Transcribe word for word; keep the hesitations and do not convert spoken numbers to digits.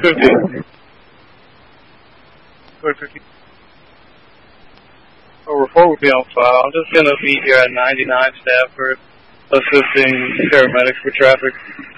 fifty. four fifty. A report will be on file. I'm just going to be here at ninety-nine Stafford, assisting paramedics for traffic.